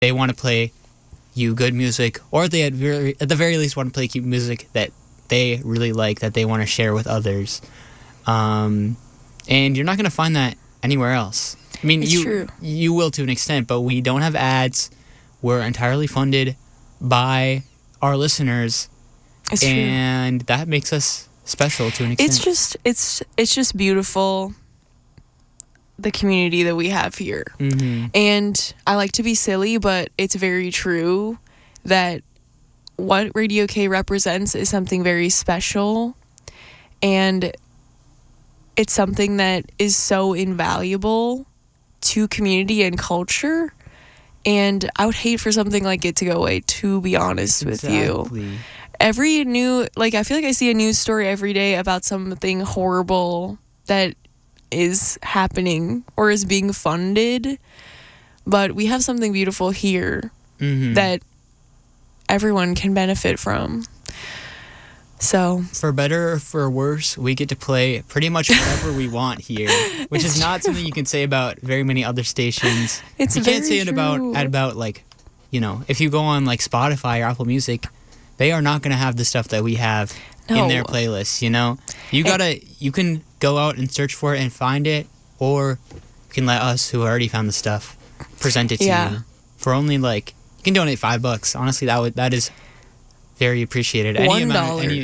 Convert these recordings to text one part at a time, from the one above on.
they want to play you good music, or they at the very least want to play you music that they really like, that they want to share with others. And you're not going to find that anywhere else. I mean, you will to an extent, but we don't have ads. We're entirely funded by our listeners, and that makes us special to an extent. It's just beautiful, the community that we have here. Mm-hmm. And I like to be silly, but it's very true that what Radio K represents is something very special, and it's something that is so invaluable to community and culture. And I would hate for something like it to go away, to be honest with you. I feel like I see a news story every day about something horrible that is happening or is being funded, but we have something beautiful here that everyone can benefit from. So, for better or for worse, we get to play pretty much whatever we want here, which is not something you can say about very many other stations. You can't say it about like, you know, if you go on like Spotify or Apple Music, they are not going to have the stuff that we have in their playlists, you know? You can go out and search for it and find it, or you can let us, who already found the stuff, present it to you for only like, you can donate $5. Honestly, that is very appreciated. $1.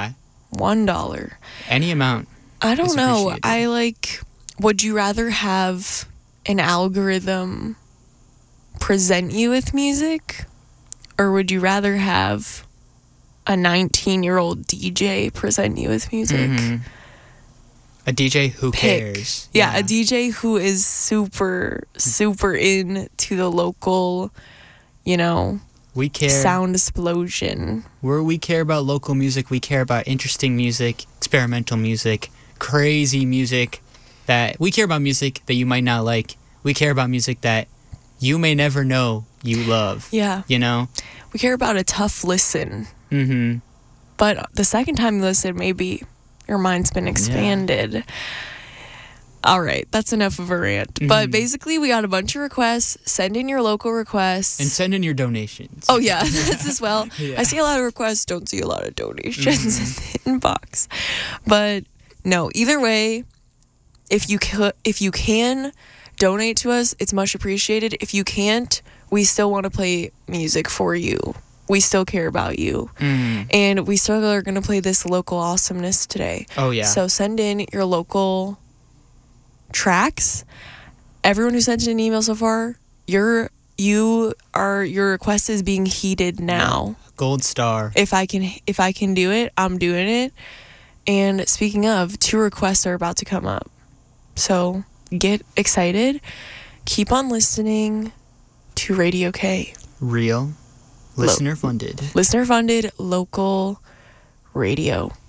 $1. Any amount. I don't know. Would you rather have an algorithm present you with music, or would you rather have a 19-year-old DJ present you with music? Mm-hmm. A DJ who cares. Yeah, a DJ who is super, super into the local, you know, we care. Sound explosion. We care about local music. We care about interesting music, experimental music, crazy music. That we care about music that you might not like. We care about music that you may never know you love. Yeah. You know? We care about a tough listen. Mm-hmm. But the second time you listen, maybe your mind's been expanded. Yeah. All right, that's enough of a rant. Mm-hmm. But basically, we got a bunch of requests. Send in your local requests. And send in your donations. Oh, yeah, that's as well. Yeah. I see a lot of requests, don't see a lot of donations in the inbox. But no, either way, if you can donate to us, it's much appreciated. If you can't, we still want to play music for you. We still care about you. And we still are going to play this local awesomeness today. Oh, yeah. So send in your local tracks. Everyone who sent in an email so far, your request is being heeded now. Gold star. If I can do it, I'm doing it. And speaking of, 2 requests are about to come up. So get excited. Keep on listening to Radio K. Real. Listener funded. Listener funded local radio.